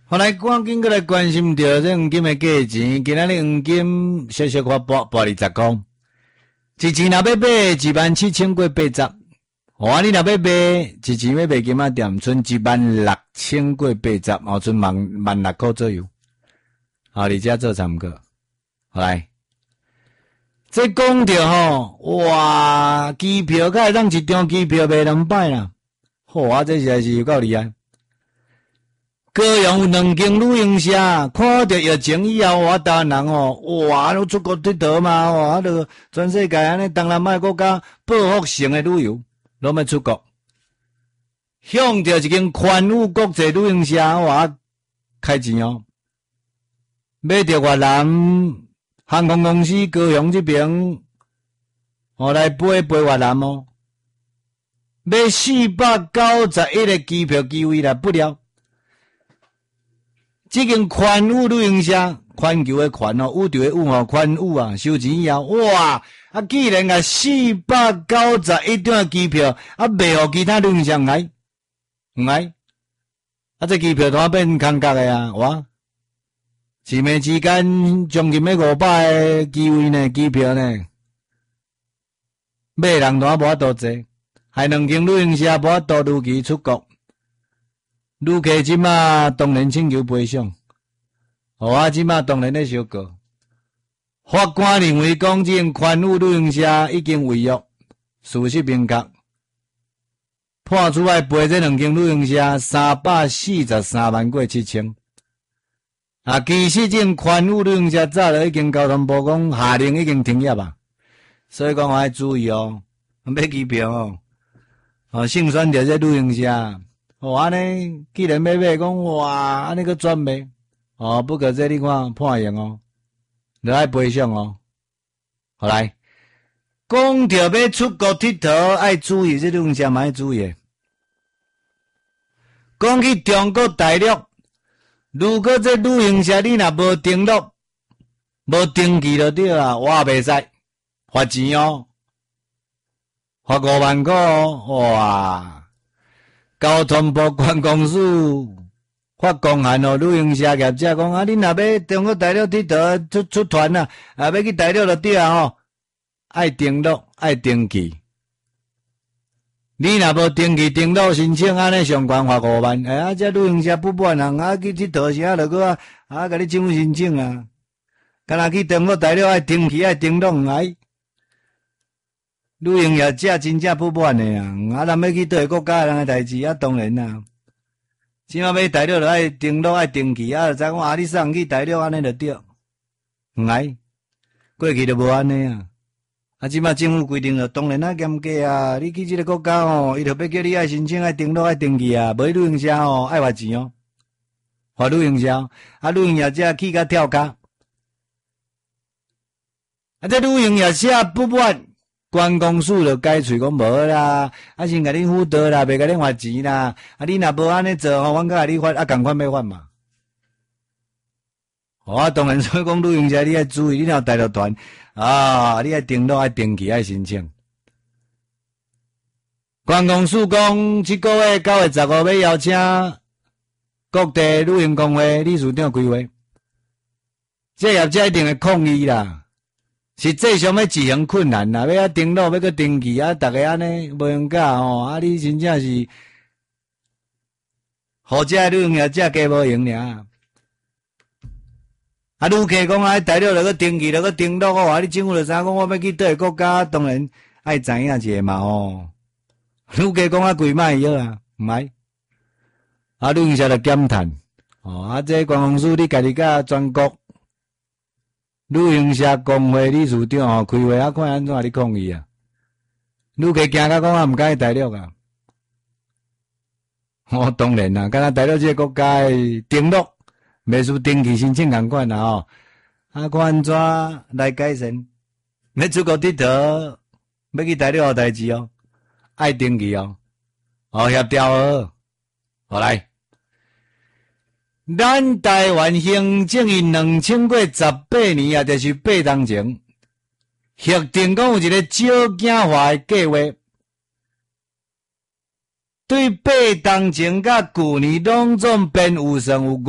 后来赶紧过来关心着这黄金的价钱，今仔日黄金小小可博20块，一钱若要买17000过80，你若要买一钱要买金仔店，剩16000过80，剩16000块左右。你遮做参考。好来，这讲着吼，哇，机票才会当一张机票卖2摆啦，这实在是有够厉害。高雄有2间旅行社，看到疫情以后，台湾人都出国佚佗嘛，就全世界安尼东南亚国家报复性的旅游，拢要出国，向着一间宽裕国际旅行社，开钱买着越南航空公司高雄这边，来飞越南买491个机票机位啦，不了。这间宽裕旅行社，环球的宽宇宙的宇宽裕收钱以后，既然491张机票，卖互其他旅行社唔爱，这机票当变空格的一暝之间将近要500个机位呢，机票呢，买人当无法度坐，害2间旅行社无法度如期出国。旅客即马当然请求赔偿，即马当然咧小告。法官认为讲，这间宽裕旅行社已经违约，事实明确，判处来赔这2间旅行社343万过7000。其实这间宽裕旅行社早就已经交通部讲下令已经停业啊，所以讲要注意买机票胜选着这旅行社。安尼既然要买讲安尼个转卖不过这你看判刑就要赔偿好来，讲着要出国佚佗，要注意这旅行社嘛要注意。讲去中国大陆，如果这旅行社你若无登录、无登记就对啦，袂使罚钱罚5万块交通部观光署发公函旅行社业者讲你若要中国大陆佚佗出团要去大陆就对爱登录爱登记。你若无登记登录申请，安尼上悬罚5万。这旅行社不满人去佚佗啥就搁甲你政府申请敢若去中国大陆爱登记爱登录旅行业者真正不满的咱要去倒个国家人的代志当然即马要大陆就爱登录爱登记就知讲你送去大陆安尼就对，过去就无安尼即马政府规定了，当然严格你去这个国家伊就要叫你爱申请爱登录爱登记无旅行社爱罚钱罚旅行社旅行业者去甲跳脚这旅行业者不满。观光署就解释讲无啦，先甲你辅导啦，袂甲你罚钱啦。你若无安尼做阮甲你罚共款要罚嘛。当然所以讲旅行社你要注意，你若大陆团你要登录爱登记爱申请。观光署讲，这个月9月15要邀请各地旅行公会理事长开会，这业者一定会抗议啦。实际上要执行困难啦，要登录要去登记逐个安尼无用甲你真正是互这旅行业者加无用尔。旅客讲大陆就去登记就去登录你政府就知讲我要去倒个国家，当然爱知影者嘛旅客讲贵卖药唔爱旅行社就减碳这观光署你家己甲全国旅行社工会理事长开会看安怎你抗议旅客惊甲讲毋敢去大陆当然啦，敢若大陆这个国家登录袂输登记申请共款看安怎来改善。要出国佚佗要去大陆有代志爱登记协调好来。咱台湾行政院2018年就是8当前，核定讲有一个少子化的计划， 对比当前甲去年拢总变有剩有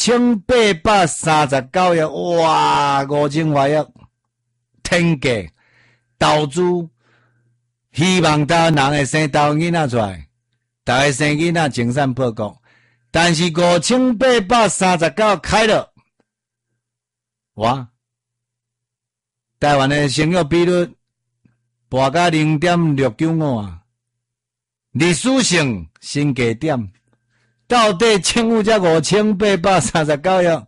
5839亿，哇，5000多亿，天价投资，希望台湾人会生台湾囡仔出来，大家生囡仔精神报国，但是5839开了，哇，台湾的生育比率博到 0.695 啊。历史性新低点，到底欠有这5839亿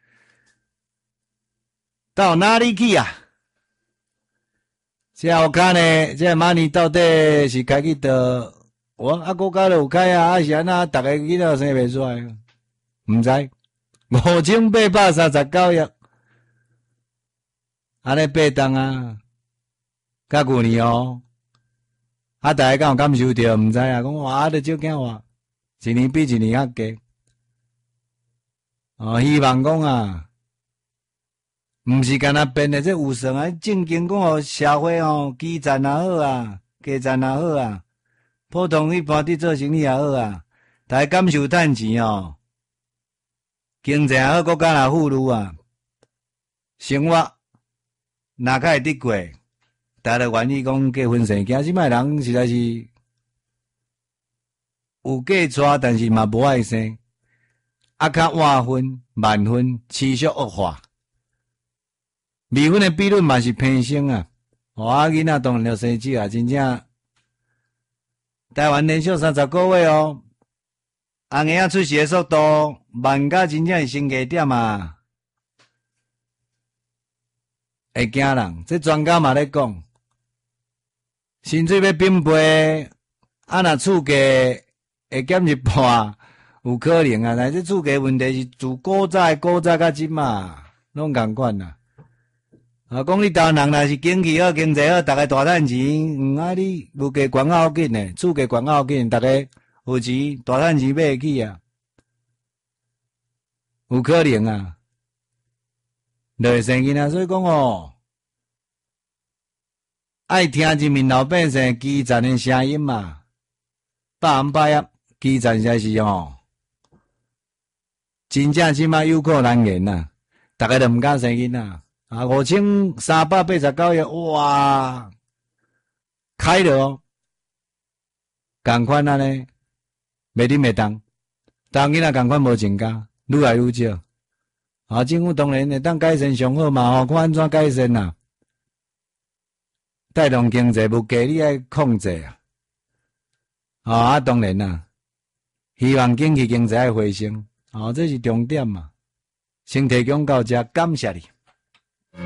到哪里去啊？这好看呢？这money到底是开去倒？国家就有开啊？是安那？大家囡仔生袂出来？唔知5839亿，安尼被动啊？甲去年哦。大家敢有感受到？毋知啊，讲哇，都少囝话，一年比一年较低。希望讲啊，毋是干那变的这有算啊，正经讲互社会基层也好啊，家层也好啊，普通一般伫做生意也好啊，大家感受趁钱经济也好，国家也富裕啊，生活哪较会得过？大家愿意讲结婚生囝，即摆人实在是有嫁娶，但是嘛无爱生，较晚婚、晚婚持续恶化，离婚的比率嘛是偏升啊。囡仔当然要生子啊，真正台湾连续30个月哦，红婴仔出世的速度慢甲真正是新低点啊，会惊人。这专家嘛咧讲。薪水要变倍，若厝价会减一半，有可能啊。但是厝价问题是自古早到即嘛，拢共款啦。讲你台湾人若是经济好、经济好，大家大趁钱，你物价悬好紧呢，厝价悬好紧，大家有钱大趁钱买得起啊，有可能啊。就会生囡仔，所以讲爱听人民老百姓基层的声音嘛，百分百啊，基层才是真正即马有苦难言呐，大家都毋敢生囡仔啊，5389亿，哇，开了共款啊呢，袂啉袂当，当囡仔共款无增加，愈来愈少。政府当然会当改善上好嘛，看安怎改善呐？带动经济物价你爱控制啊！当然啦，希望经济爱回升，这是重点嘛。先提供到这，感谢你。